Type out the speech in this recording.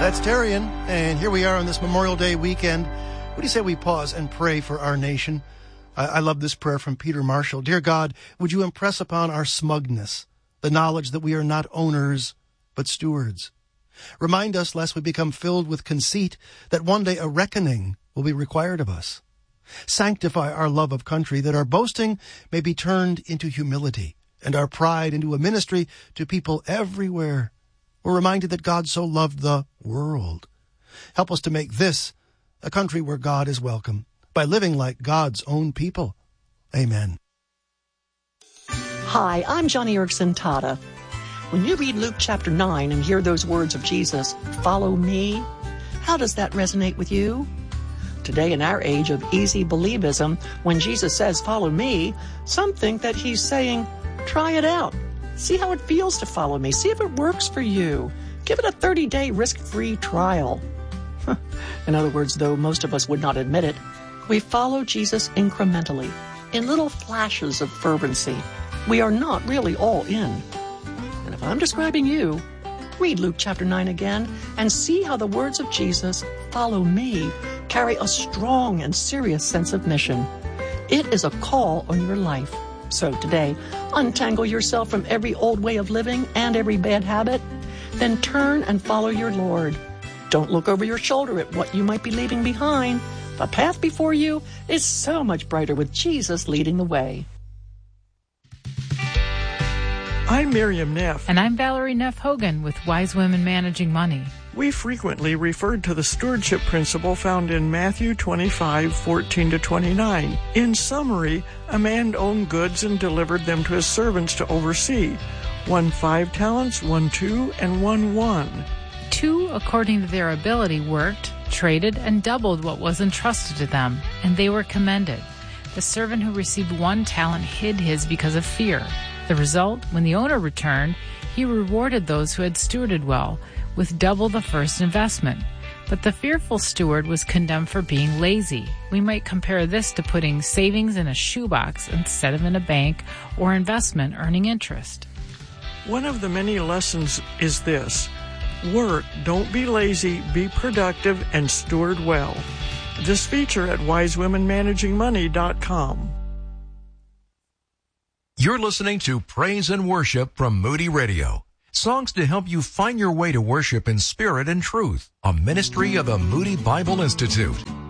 That's Darian, and here we are on this Memorial Day weekend. What do you say we pause and pray for our nation? I love this prayer from Peter Marshall. Dear God, would you impress upon our smugness the knowledge that we are not owners, but stewards? Remind us, lest we become filled with conceit, that one day a reckoning will be required of us. Sanctify our love of country, that our boasting may be turned into humility, and our pride into a ministry to people everywhere. We're reminded that God so loved the world. Help us to make this a country where God is welcome, by living like God's own people. Amen. Hi, I'm Johnny Erickson Tata. When you read Luke chapter 9 and hear those words of Jesus, follow me, how does that resonate with you? Today, in our age of easy believism, when Jesus says, follow me, some think that he's saying, try it out. See how it feels to follow me. See if it works for you. Give it a 30-day risk-free trial. In other words, though most of us would not admit it, we follow Jesus incrementally, in little flashes of fervency. We are not really all in. And if I'm describing you, read Luke chapter 9 again and see how the words of Jesus, follow me, carry a strong and serious sense of mission. It is a call on your life. So today, untangle yourself from every old way of living and every bad habit. Then turn and follow your Lord. Don't look over your shoulder at what you might be leaving behind. The path before you is so much brighter with Jesus leading the way. I'm Miriam Neff. And I'm Valerie Neff Hogan with Wise Women Managing Money. We frequently referred to the stewardship principle found in Matthew 25:14-29. In summary, a man owned goods and delivered them to his servants to oversee. 1 5 talents, 1 2, and 1 1. 2, according to their ability, worked, traded, and doubled what was entrusted to them, and they were commended. The servant who received 1 talent hid his because of fear. The result, when the owner returned, he rewarded those who had stewarded well, with double the first investment. But the fearful steward was condemned for being lazy. We might compare this to putting savings in a shoebox instead of in a bank or investment earning interest. One of the many lessons is this: work, don't be lazy, be productive, and steward well. This feature at wisewomenmanagingmoney.com. You're listening to Praise and Worship from Moody Radio. Songs to help you find your way to worship in spirit and truth. A ministry of the Moody Bible Institute.